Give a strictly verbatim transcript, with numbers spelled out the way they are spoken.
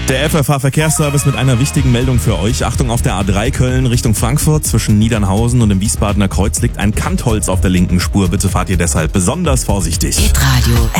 Der F F H-Verkehrsservice mit einer wichtigen Meldung für euch. Achtung, auf der A drei Köln Richtung Frankfurt zwischen Niedernhausen und dem Wiesbadener Kreuz liegt ein Kantholz auf der linken Spur. Bitte fahrt ihr deshalb besonders vorsichtig. Hitradio